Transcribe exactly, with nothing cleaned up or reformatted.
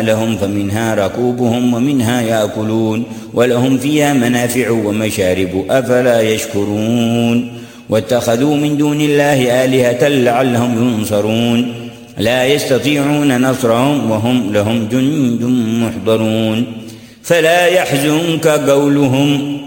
لهم فمنها ركوبهم ومنها يأكلون ولهم فيها منافع ومشارب أفلا يشكرون واتخذوا من دون الله آلهة لعلهم ينصرون لا يستطيعون نصرهم وهم لهم جند محضرون فلا يحزنك قولهم